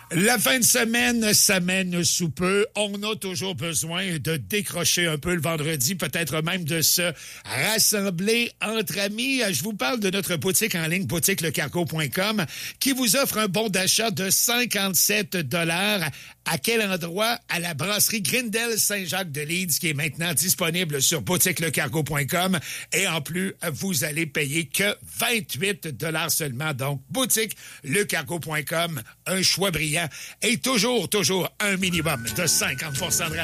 La fin de semaine s'amène sous peu. On a toujours besoin de décrocher un peu le vendredi, peut-être même de se rassembler entre amis. Je vous parle de notre boutique en ligne, boutiquelecargo.com, qui vous offre un bon d'achat de 57 $. À quel endroit? À la brasserie Grindel Saint-Jacques-de-Leeds, qui est maintenant disponible sur boutiquelecargo.com. Et en plus, vous allez payer que 28 $ seulement. Donc, boutiquelecargo.com, un choix brillant et toujours un minimum de 50 % de rabais.